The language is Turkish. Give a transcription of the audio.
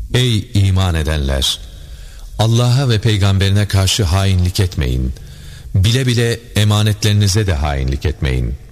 Ey iman edenler! Allah'a ve peygamberine karşı hainlik etmeyin. Bile bile emanetlerinize de hainlik etmeyin.